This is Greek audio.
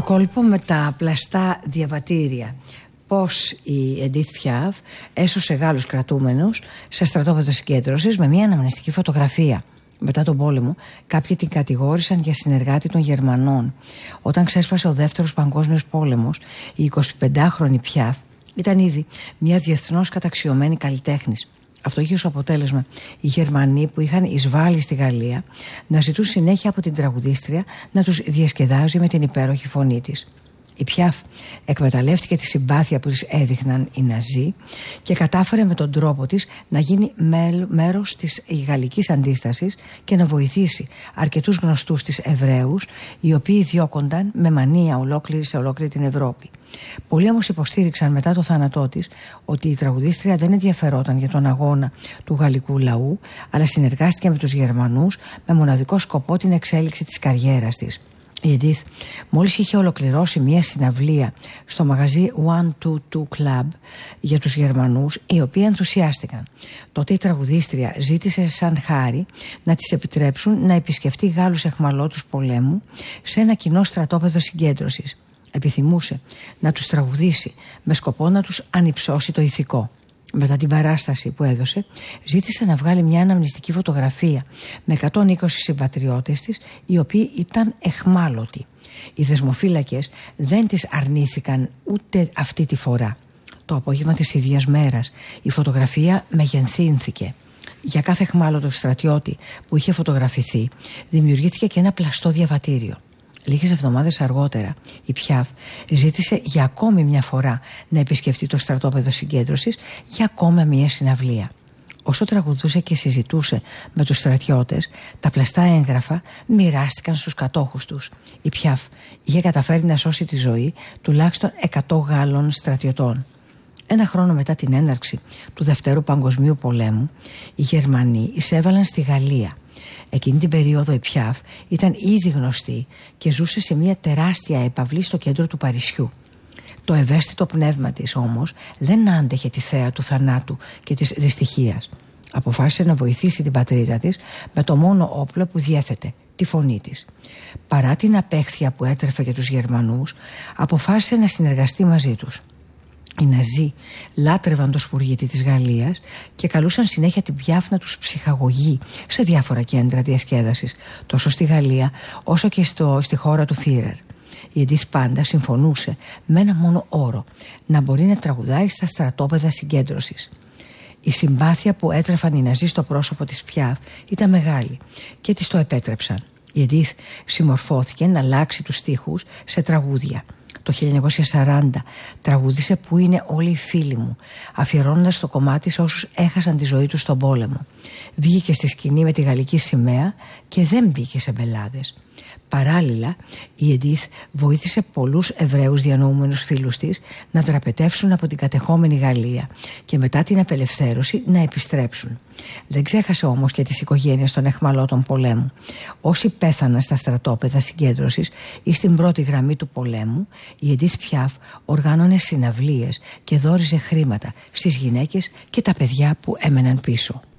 κόλπο με τα πλαστά διαβατήρια. Πώς η Εντίθ Πιάφ έσωσε Γάλλους κρατούμενους σε στρατόπεδο συγκέντρωσης με μια αναμνηστική φωτογραφία. Μετά τον πόλεμο, κάποιοι την κατηγόρησαν για συνεργάτη των Γερμανών. Όταν ξέσπασε ο Δεύτερος Παγκόσμιος Πόλεμος, η 25χρονη Πιάφ ήταν ήδη μια διεθνώς καταξιωμένη καλλιτέχνης. Αυτό είχε ως αποτέλεσμα οι Γερμανοί που είχαν εισβάλει στη Γαλλία να ζητούν συνέχεια από την τραγουδίστρια να τους διασκεδάζει με την υπέροχη φωνή της. Η Πιάφ εκμεταλλεύτηκε τη συμπάθεια που της έδειχναν οι Ναζί και κατάφερε με τον τρόπο της να γίνει μέρος της γαλλικής αντίστασης και να βοηθήσει αρκετούς γνωστούς της Εβραίους, οι οποίοι διώκονταν με μανία σε ολόκληρη την Ευρώπη. Πολλοί όμως υποστήριξαν μετά το θάνατό της ότι η τραγουδίστρια δεν ενδιαφερόταν για τον αγώνα του γαλλικού λαού, αλλά συνεργάστηκε με τους Γερμανούς με μοναδικό σκοπό την εξέλιξη της καριέρας της. Η Εντίθ μόλις είχε ολοκληρώσει μια συναυλία στο μαγαζί 122 Club για τους Γερμανούς, οι οποίοι ενθουσιάστηκαν. Τότε η τραγουδίστρια ζήτησε σαν χάρη να της επιτρέψουν να επισκεφτεί Γάλλους αιχμαλώτους πολέμου σε ένα κοινό στρατόπεδο συγκέντρωσης. Επιθυμούσε να τους τραγουδήσει με σκοπό να τους ανυψώσει το ηθικό. Μετά την παράσταση που έδωσε, ζήτησε να βγάλει μια αναμνηστική φωτογραφία με 120 συμπατριώτες της, οι οποίοι ήταν αιχμάλωτοι. Οι δεσμοφύλακες δεν τις αρνήθηκαν ούτε αυτή τη φορά. Το απόγευμα της ίδιας μέρας η φωτογραφία μεγενθύνθηκε. Για κάθε αιχμάλωτο στρατιώτη που είχε φωτογραφηθεί, δημιουργήθηκε και ένα πλαστό διαβατήριο. Λίγες εβδομάδες αργότερα η Πιάφ ζήτησε για ακόμη μια φορά να επισκεφτεί το στρατόπεδο συγκέντρωσης για ακόμα μια συναυλία. Όσο τραγουδούσε και συζητούσε με τους στρατιώτες, τα πλαστά έγγραφα μοιράστηκαν στους κατόχους τους. Η Πιάφ είχε καταφέρει να σώσει τη ζωή τουλάχιστον 100 Γάλλων στρατιωτών. Ένα χρόνο μετά την έναρξη του Δευτέρου Παγκοσμίου Πολέμου, οι Γερμανοί εισέβαλαν στη Γαλλία. Εκείνη την περίοδο η Πιάφ ήταν ήδη γνωστή και ζούσε σε μια τεράστια έπαυλη στο κέντρο του Παρισιού. Το ευαίσθητο πνεύμα της όμως δεν άντεχε τη θέα του θανάτου και της δυστυχίας. Αποφάσισε να βοηθήσει την πατρίδα της με το μόνο όπλο που διέθετε, τη φωνή της. Παρά την απέχθεια που έτρεφε για τους Γερμανούς, αποφάσισε να συνεργαστεί μαζί τους. Οι Ναζί λάτρευαν το σπουργίτη της Γαλλίας και καλούσαν συνέχεια την Πιάφ να τους ψυχαγωγεί σε διάφορα κέντρα διασκέδασης, τόσο στη Γαλλία όσο και στη χώρα του Φίρερ. Η Εντίθ πάντα συμφωνούσε με ένα μόνο όρο, να μπορεί να τραγουδάει στα στρατόπεδα συγκέντρωσης. Η συμπάθεια που έτρεφαν οι Ναζί στο πρόσωπο της Πιάφ ήταν μεγάλη και της το επέτρεψαν. Η Εντίθ συμμορφώθηκε να αλλάξει τους στίχους σε τραγούδια. Το 1940 τραγούδισε «Πού είναι όλοι οι φίλοι μου», αφιερώνοντας το κομμάτι σε όσους έχασαν τη ζωή τους στον πόλεμο. Βγήκε στη σκηνή με τη γαλλική σημαία και δεν μπήκε σε μπελάδες. Παράλληλα, η Εντίθ βοήθησε πολλούς Εβραίους διανοούμενους φίλους της να δραπετεύσουν από την κατεχόμενη Γαλλία και μετά την απελευθέρωση να επιστρέψουν. Δεν ξέχασε όμως και τις οικογένειες των αιχμαλώτων πολέμου. Όσοι πέθαναν στα στρατόπεδα συγκέντρωσης ή στην πρώτη γραμμή του πολέμου, η Εντίθ Πιάφ οργάνωνε συναυλίες και δώριζε χρήματα στις γυναίκες και τα παιδιά που έμεναν πίσω.